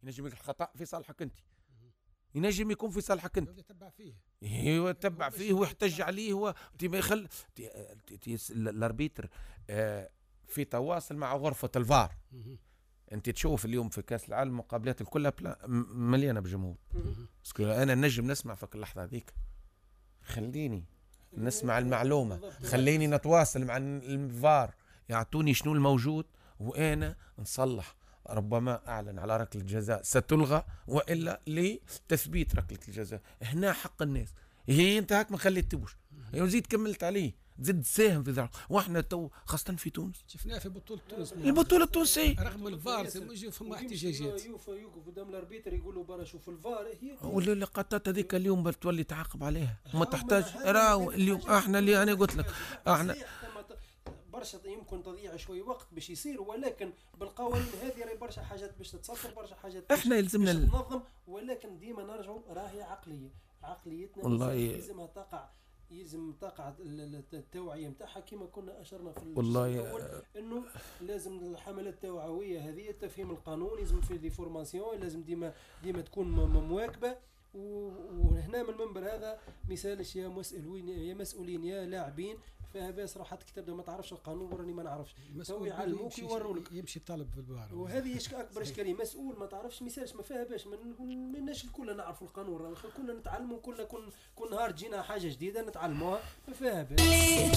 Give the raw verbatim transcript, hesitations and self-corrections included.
ينجم الخطا في صالحك انت، ينجم يكون في صالحك انت. يتبع فيه ايوه تبع فيه ويحتج عليه هو ما يخل الاربيتر في تواصل مع غرفه الفار. انت تشوف اليوم في كاس العالم مقابلات الكلها مليانه بجمهور. انا نجم نسمع في اللحظه هذيك، خليني نسمع المعلومه، خليني نتواصل مع الفار يعطوني شنو الموجود وانا نصلح. ربما اعلن على ركله الجزاء ستلغى والا لتثبيت ركله الجزاء. هنا حق الناس، هي انت هاك ما خليتوش وزيد كملت عليه، زد تساهم في ذلك. واحنا تو خاصه في تونس شفناه في بطوله تونس، البطوله التونسيه رغم الفار يجي فما احتجاجات. يوفا يوقف قدام الاربيتر يقولوا برا شوف الفار هي ولا اللقطات هذيك اليوم تولي تعاقب عليها وما تحتاج. راهو اليوم احنا اللي انا قلت لك احنا برشا يمكن تضيع شوي وقت باش يصير، ولكن بالقوانين هذه راهي برشا حاجات باش تتصفر، برشا حاجات احنا يلزمنا ننظم. ولكن ديما نرجعوا راهي عقليه عقليتنا والله لازمها تقع، يلزم تقع التوعيه نتاعها كما كنا اشرنا في والله الاول، انه لازم الحملات التوعويه هذه تفهيم القانون، لازم في دي فورماسيون، لازم ديما ديما تكون مواكبه. وهنا من المنبر هذا مثالش يا مسؤولين يا مسؤولين يا لاعبين، فباس راح تكتب ما تعرفش القانون وراني ما نعرفش، تو يعلموك يوروك يمشي طالب في البار. وهذه اكبر اشكاليه، مسؤول ما تعرفش مثالش ما فيها باش ما ناش الكل نعرفوا القانون، كنا نتعلموا كل كل نهار تجينا حاجه جديده نتعلموها ما فيها باس.